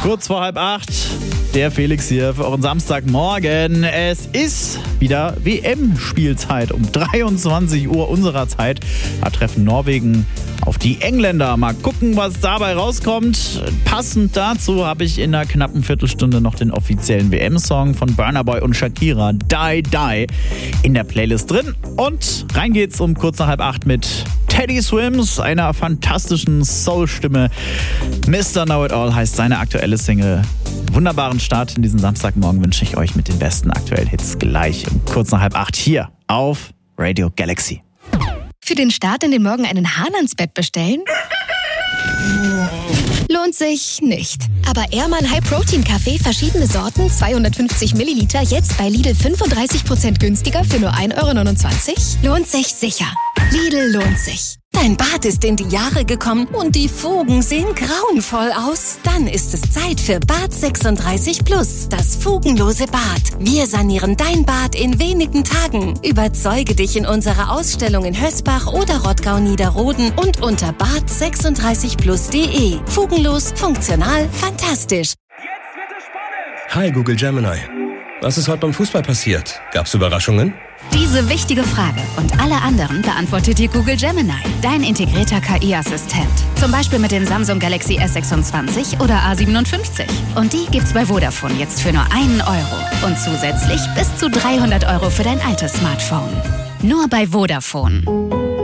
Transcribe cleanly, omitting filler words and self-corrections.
Kurz vor 7:30, der Felix hier für euren Samstagmorgen. Es ist wieder WM-Spielzeit um 23 Uhr unserer Zeit. Da treffen Norwegen auf die Engländer. Mal gucken, was dabei rauskommt. Passend dazu habe ich in einer knappen Viertelstunde noch den offiziellen WM-Song von Burna Boy und Shakira, Die Die, in der Playlist drin. Und rein geht's um kurz nach 7:30 mit Teddy Swims, einer fantastischen Soul-Stimme. Mr. Know-It-All heißt seine aktuelle Single. Wunderbaren Start in diesen Samstagmorgen wünsche ich euch mit den besten aktuellen Hits gleich um kurz nach 7:30 hier auf Radio Galaxy. Für den Start in den Morgen einen Hahn ans Bett bestellen? Lohnt sich nicht. Aber Ehrmann High Protein Kaffee, verschiedene Sorten, 250 Milliliter, jetzt bei Lidl 35% günstiger für nur 1,29 €? Lohnt sich sicher. Lidl lohnt sich. Dein Bad ist in die Jahre gekommen und die Fugen sehen grauenvoll aus. Dann ist es Zeit für Bad 36 Plus, das fugenlose Bad. Wir sanieren dein Bad in wenigen Tagen. Überzeuge dich in unserer Ausstellung in Hösbach oder Rottgau-Niederroden und unter bad36plus.de. Fugenlos, funktional, fantastisch. Jetzt wird es spannend! Hi Google Gemini. Was ist heute beim Fußball passiert? Gab's Überraschungen? Diese wichtige Frage und alle anderen beantwortet dir Google Gemini, dein integrierter KI-Assistent. Zum Beispiel mit dem Samsung Galaxy S26 oder A57. Und die gibt's bei Vodafone jetzt für nur 1 € und zusätzlich bis zu 300 € für dein altes Smartphone. Nur bei Vodafone.